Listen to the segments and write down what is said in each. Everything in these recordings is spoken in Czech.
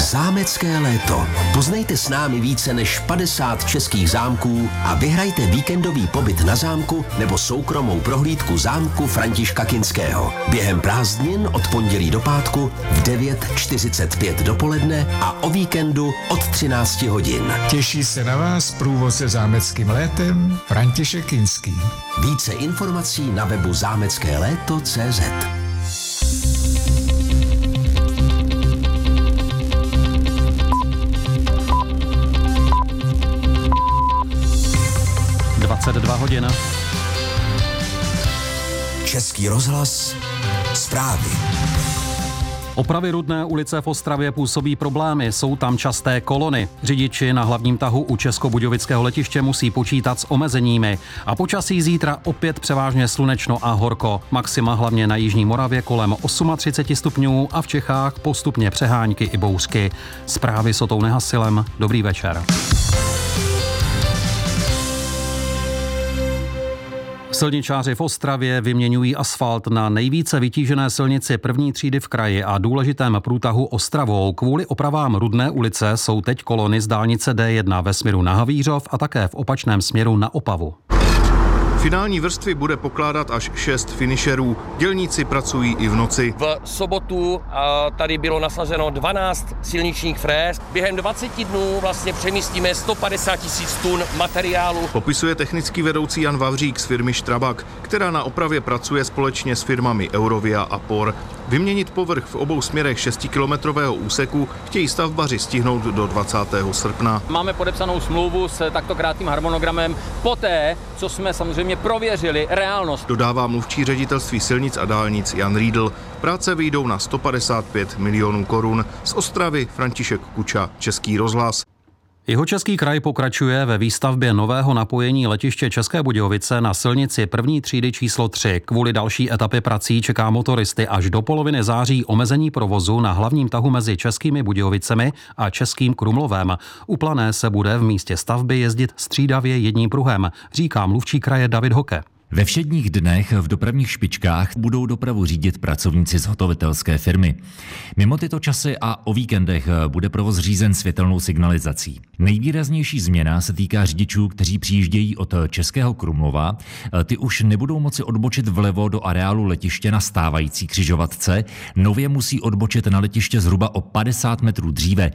Zámecké léto. Poznejte s námi více než 50 českých zámků a vyhrajte víkendový pobyt na zámku nebo soukromou prohlídku zámku Františka Kinského. Během prázdnin od pondělí do pátku v 9:45 dopoledne a o víkendu od 13 hodin. Těší se na vás průvodce zámeckým létem František Kinský. Více informací na webu zámeckéléto.cz. hodin. Český rozhlas, zprávy. Opravy Rudné ulice v Ostravě působí problémy, jsou tam časté kolony. Řidiči na hlavním tahu u Českobudějovického letiště musí počítat s omezeními. A počasí zítra opět převážně slunečno a horko. Maxima hlavně na jižní Moravě kolem 38 stupňů a v Čechách postupně přehánky i bouřky. Zprávy s Otou Nehasilem. Dobrý večer. Silničáři v Ostravě vyměňují asfalt na nejvíce vytížené silnici první třídy v kraji a důležitém průtahu Ostravou. Kvůli opravám Rudné ulice jsou teď kolony z dálnice D1 ve směru na Havířov a také v opačném směru na Opavu. Finální vrstvy bude pokládat až 6 finišerů. Dělníci pracují i v noci. V sobotu tady bylo nasazeno 12 silničních fréz. Během 20 dnů vlastně přemístíme 150 000 tun materiálu. Popisuje technický vedoucí Jan Vavřík z firmy Strabag, která na opravě pracuje společně s firmami Eurovia a POR. Vyměnit povrch v obou směrech 6kilometrového úseku chtějí stavbaři stihnout do 20. srpna. Máme podepsanou smlouvu s takto krátkým harmonogramem poté, co jsme samozřejmě prověřili reálnost. Dodává mluvčí ředitelství silnic a dálnic Jan Riedl. Práce vyjdou na 155 milionů korun. Z Ostravy František Kuča, Český rozhlas. Jihočeský kraj pokračuje ve výstavbě nového napojení letiště České Budějovice na silnici první třídy číslo 3. Kvůli další etapy prací čeká motoristy až do poloviny září omezení provozu na hlavním tahu mezi Českými Budějovicemi a Českým Krumlovem. U Plané se bude v místě stavby jezdit střídavě jedním pruhem, říká mluvčí kraje David Hoke. Ve všedních dnech v dopravních špičkách budou dopravu řídit pracovníci z hotovitelské firmy. Mimo tyto časy a o víkendech bude provoz řízen světelnou signalizací. Nejvýraznější změna se týká řidičů, kteří přijíždějí od Českého Krumlova. Ty už nebudou moci odbočit vlevo do areálu letiště na stávající křižovatce. Nově musí odbočit na letiště zhruba o 50 metrů dříve.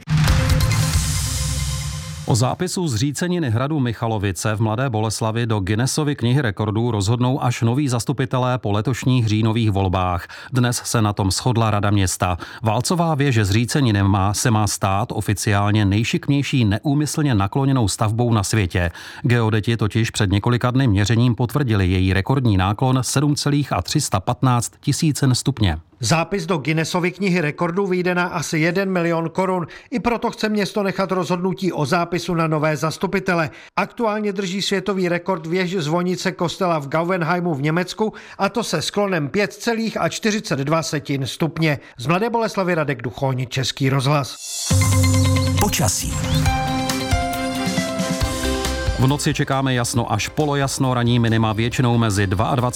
O zápisu zříceniny hradu Michalovice v Mladé Boleslavi do Guinnessovy knihy rekordů rozhodnou až noví zastupitelé po letošních říjnových volbách. Dnes se na tom shodla Rada města. Válcová věž zříceniny se má stát oficiálně nejšikmější neúmyslně nakloněnou stavbou na světě. Geodeti totiž před několika dny měřením potvrdili její rekordní náklon 7,315 tisícin stupně. Zápis do Guinnessovy knihy rekordů vyjde na asi 1 milion korun. I proto chce město nechat rozhodnutí o zápisu na nové zastupitele. Aktuálně drží světový rekord věž zvonice kostela v Gauvenheimu v Německu, a to se sklonem 5,42 stupně. Z Mladé Boleslavy Radek Duchoň, Český rozhlas. Počasí. V noci čekáme jasno až polojasno, ranní minima většinou mezi 22